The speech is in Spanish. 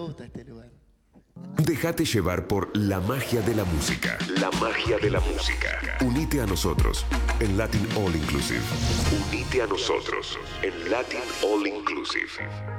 gusta este lugar. Déjate llevar por la magia de la música. La magia de la música. Unite a nosotros en Latin All Inclusive. Unite a nosotros en Latin All Inclusive.